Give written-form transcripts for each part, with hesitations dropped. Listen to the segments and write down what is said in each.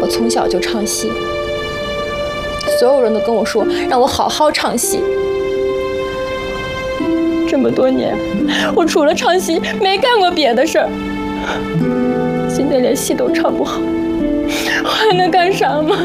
我从小就唱戏，所有人都跟我说让我好好唱戏。这么多年，我除了唱戏没干过别的事儿。现在连戏都唱不好，我还能干啥吗？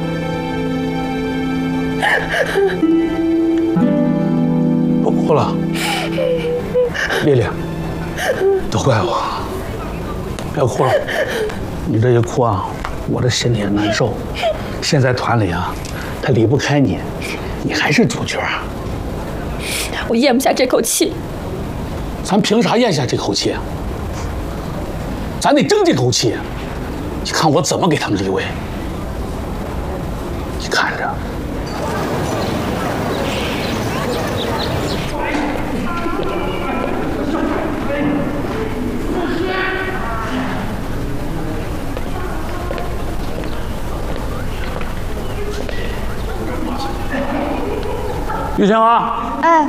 不哭了，丽丽，都怪我，别哭了。你这一哭啊，我这心里也难受。现在团里啊，他离不开你，你还是主角。 我咽不下这口气。 咱凭啥咽下这口气？咱得争这口气。你看我怎么给他们立位？你看着。玉清啊！ 哎，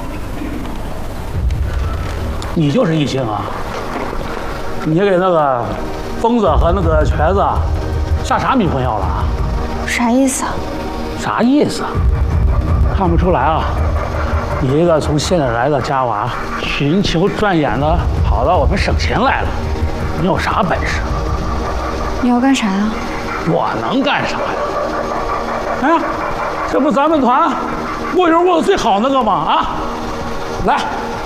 你就是玉清啊！你给那个疯子和那个瘸子下啥迷魂药了啊？ 啥意思啊？ 啥意思？看不出来啊！你一个从县里来的家娃，寻求转眼的跑到我们省情来了，你有啥本事？ 你要干啥呀？ 我能干啥呀？哎，这不咱们团握人握的最好那个吗？啊，来，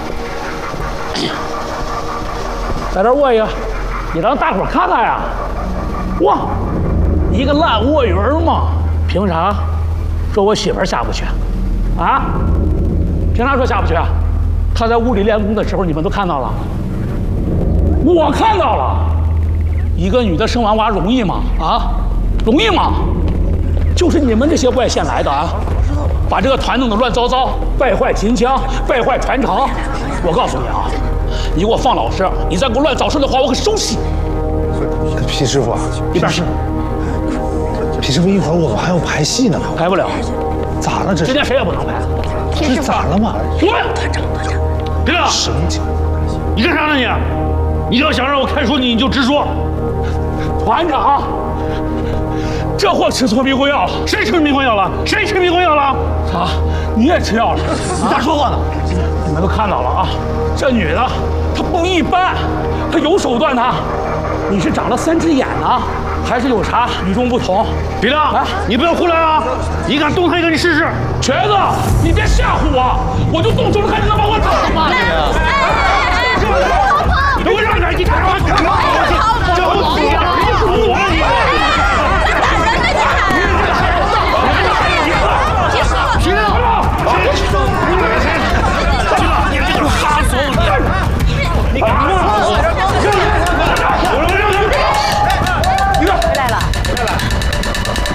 在这握一个，你让大伙看看呀！哇，一个烂卧鱼嘛，凭啥说我媳妇下不去？啊？凭啥说下不去？她在屋里练功的时候，你们都看到了，我看到了。一个女的生完娃容易吗？啊，容易吗？就是你们这些外县来的啊，把这个团弄得乱糟糟，败坏秦腔，败坏传承。我告诉你啊，你给我放老实，你再给我乱找事的话，我可收拾你。 皮师傅， 一边去。 皮师傅，一会儿我们还要排戏呢， 排不了。 咋了？这今天谁也不能排。 这咋了嘛？ 滚！别了！ 什么情况？ 你干啥呢你？你要想让我开除你，你就直说。团长，这货吃错迷魂药了。谁吃迷魂药了？谁吃迷魂药了？啥？你也吃药了？你咋说话呢？你们都看到了啊，这女的她不一般，她有手段的。你是长了3只眼呢，还是有啥与众不同？别亮，啊，你不要胡来啊！你敢动他一个，你试试。瘸子，你别吓唬我，我就动手了，看你能把我打吗？你给我让开！你看我，这